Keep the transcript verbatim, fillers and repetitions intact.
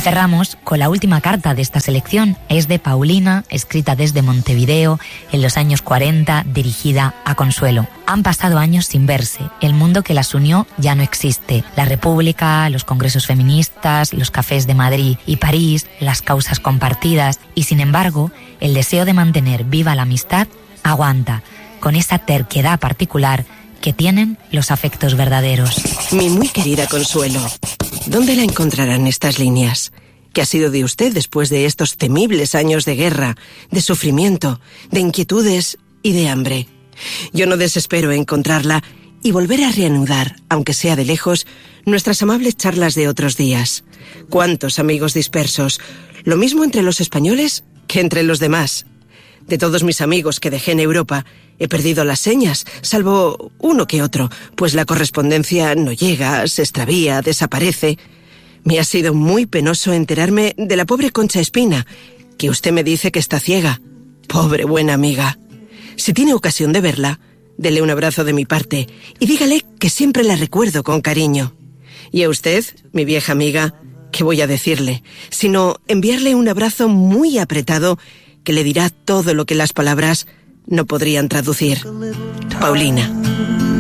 cerramos con la última carta de esta selección. Es de Paulina, escrita desde Montevideo en los años cuarenta, dirigida a Consuelo. Han pasado años sin verse. El mundo que las unió ya no existe. La República, los congresos feministas, los cafés de Madrid y París, las causas compartidas. Y sin embargo, el deseo de mantener viva la amistad aguanta, con esa terquedad particular que tienen los afectos verdaderos. Mi muy querida Consuelo, ¿dónde la encontrarán estas líneas? ¿Qué ha sido de usted después de estos temibles años de guerra, de sufrimiento, de inquietudes y de hambre? Yo no desespero en encontrarla y volver a reanudar, aunque sea de lejos, nuestras amables charlas de otros días. ¿Cuántos amigos dispersos? Lo mismo entre los españoles que entre los demás. De todos mis amigos que dejé en Europa, he perdido las señas, salvo uno que otro, pues la correspondencia no llega, se extravía, desaparece. Me ha sido muy penoso enterarme de la pobre Concha Espina, que usted me dice que está ciega. Pobre buena amiga. Si tiene ocasión de verla, dele un abrazo de mi parte y dígale que siempre la recuerdo con cariño. Y a usted, mi vieja amiga, ¿qué voy a decirle? Sino enviarle un abrazo muy apretado que le dirá todo lo que las palabras no podrían traducir. Paulina.